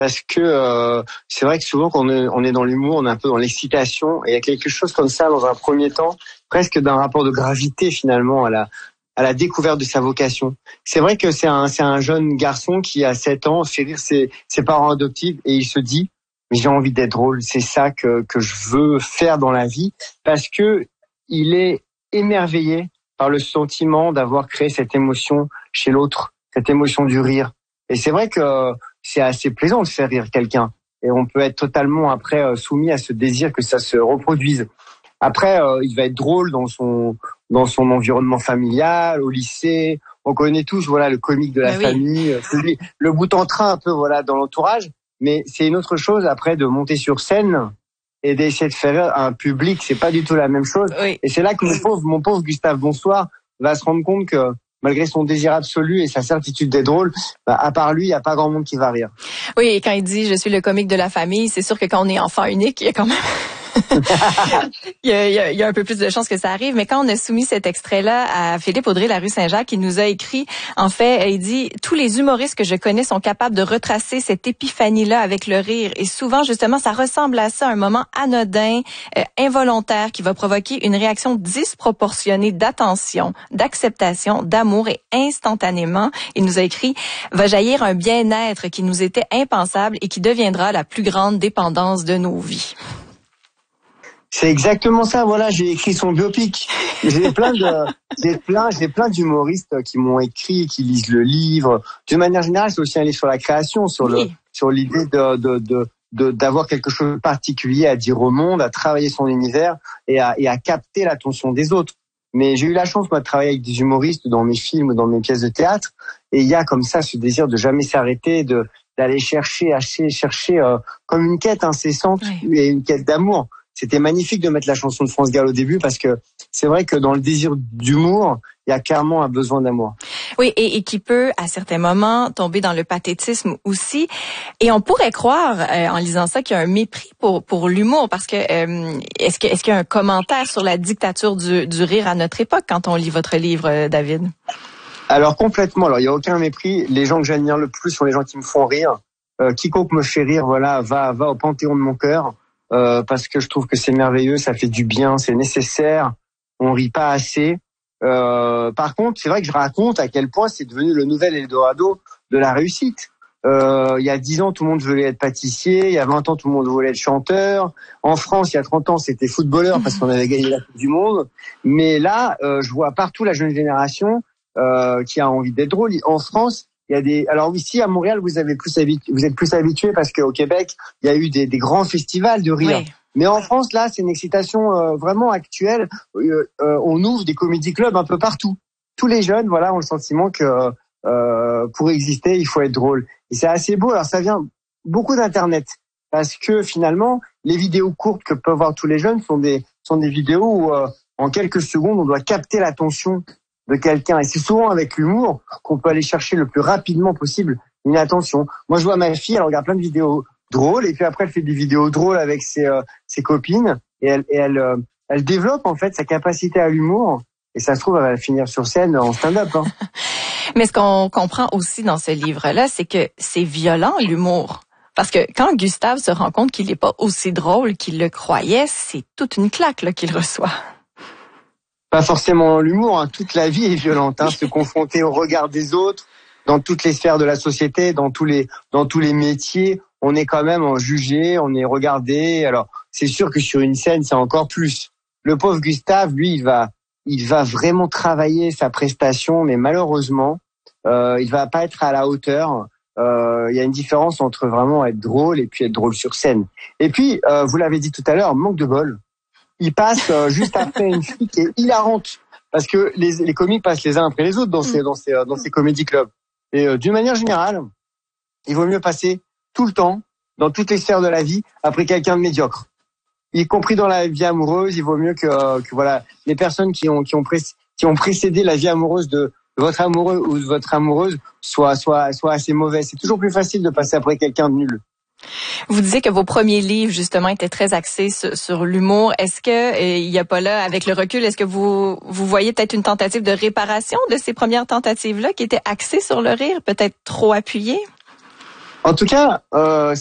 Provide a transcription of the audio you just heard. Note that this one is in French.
parce que c'est vrai que souvent quand on est dans l'humour, on est un peu dans l'excitation, et il y a quelque chose comme ça dans un premier temps, presque d'un rapport de gravité finalement à la découverte de sa vocation. C'est vrai que c'est un jeune garçon qui a 7 ans fait rire ses parents adoptifs, et il se dit mais j'ai envie d'être drôle, c'est ça que je veux faire dans la vie, parce que il est émerveillé par le sentiment d'avoir créé cette émotion chez l'autre, cette émotion du rire. Et c'est vrai que c'est assez plaisant de faire rire quelqu'un. Et on peut être totalement après soumis à ce désir que ça se reproduise. Après, il va être drôle dans son environnement familial, au lycée. On connaît tous, voilà, le comique de la famille, celui, le bout en train un peu, voilà, dans l'entourage. Mais c'est une autre chose après de monter sur scène et d'essayer de faire rire un public. C'est pas du tout la même chose. Oui. Et c'est là que mon pauvre Gustave Bonsoir va se rendre compte que malgré son désir absolu et sa certitude d'être drôle, à part lui, il n'y a pas grand monde qui va rire. Oui, et quand il dit « je suis le comique de la famille », c'est sûr que quand on est enfant unique, il y a quand même... il y a un peu plus de chances que ça arrive, mais quand on a soumis cet extrait-là à Philippe Audrey, la rue Saint-Jacques, il nous a écrit, en fait, il dit « Tous les humoristes que je connais sont capables de retracer cette épiphanie-là avec le rire. Et souvent, justement, ça ressemble à ça, un moment anodin, involontaire, qui va provoquer une réaction disproportionnée d'attention, d'acceptation, d'amour, et instantanément, il nous a écrit, va jaillir un bien-être qui nous était impensable et qui deviendra la plus grande dépendance de nos vies. » C'est exactement ça, voilà, j'ai écrit son biopic. J'ai plein d'humoristes qui m'ont écrit, qui lisent le livre. De manière générale, c'est aussi un livre sur la création, sur l'idée d'avoir quelque chose de particulier à dire au monde, à travailler son univers et à capter l'attention des autres. Mais j'ai eu la chance, moi, de travailler avec des humoristes dans mes films ou dans mes pièces de théâtre, et il y a comme ça ce désir de jamais s'arrêter, d'aller chercher comme une quête incessante et une quête d'amour. C'était magnifique de mettre la chanson de France Gall au début, parce que c'est vrai que dans le désir d'humour, il y a clairement un besoin d'amour. Oui, et qui peut, à certains moments, tomber dans le pathétisme aussi. Et on pourrait croire, en lisant ça, qu'il y a un mépris pour l'humour, parce que est-ce qu'il y a un commentaire sur la dictature du rire à notre époque quand on lit votre livre, David? Alors complètement. Alors il y a aucun mépris. Les gens que j'admire le plus sont les gens qui me font rire. Quiconque me fait rire, voilà, va au panthéon de mon cœur. Parce que je trouve que c'est merveilleux, ça fait du bien, c'est nécessaire, on rit pas assez. Par contre, c'est vrai que je raconte à quel point c'est devenu le nouvel Eldorado de la réussite. Il y a 10 ans, tout le monde voulait être pâtissier, il y a 20 ans, tout le monde voulait être chanteur. En France, il y a 30 ans, c'était footballeur parce qu'on avait gagné la Coupe du Monde. Mais là, je vois partout la jeune génération qui a envie d'être drôle. En France, il y a alors ici à Montréal, vous êtes plus habitués parce qu'au Québec, il y a eu des grands festivals de rire. Oui. Mais en France, là, c'est une excitation vraiment actuelle. On ouvre des comédie clubs un peu partout. Tous les jeunes, voilà, ont le sentiment que pour exister, il faut être drôle. Et c'est assez beau. Alors ça vient beaucoup d'Internet, parce que finalement, les vidéos courtes que peuvent voir tous les jeunes sont des vidéos où en quelques secondes, on doit capter l'attention de quelqu'un. Et c'est souvent avec l'humour qu'on peut aller chercher le plus rapidement possible une attention. Moi, je vois ma fille, elle regarde plein de vidéos drôles, et puis après, elle fait des vidéos drôles avec ses copines, et elle développe en fait sa capacité à l'humour. Et ça se trouve, elle va finir sur scène en stand-up. Hein. Mais ce qu'on comprend aussi dans ce livre-là, c'est que c'est violent, l'humour. Parce que quand Gustave se rend compte qu'il n'est pas aussi drôle qu'il le croyait, c'est toute une claque là, qu'il reçoit. Pas forcément l'humour, hein. Toute la vie est violente. Hein. Se confronter au regard des autres, dans toutes les sphères de la société, dans tous les métiers, on est quand même jugé, on est regardé. Alors, c'est sûr que sur une scène, c'est encore plus. Le pauvre Gustave, lui, il va vraiment travailler sa prestation, mais malheureusement, il va pas être à la hauteur. Il y a une différence entre vraiment être drôle et puis être drôle sur scène. Et puis, vous l'avez dit tout à l'heure, manque de bol. Il passe juste après une fille qui est hilarante, parce que les comiques passent les uns après les autres dans ces comédie clubs. Et d'une manière générale, il vaut mieux passer tout le temps, dans toutes les sphères de la vie, après quelqu'un de médiocre. Y compris dans la vie amoureuse, il vaut mieux que voilà, les personnes qui ont précédé la vie amoureuse de votre amoureux ou de votre amoureuse soient assez mauvais. C'est toujours plus facile de passer après quelqu'un de nul. Vous disiez que vos premiers livres, justement, étaient très axés sur l'humour. Est-ce que, il y a pas là, avec le recul, est-ce que vous voyez peut-être une tentative de réparation de ces premières tentatives-là qui étaient axées sur le rire, peut-être trop appuyées? En tout cas,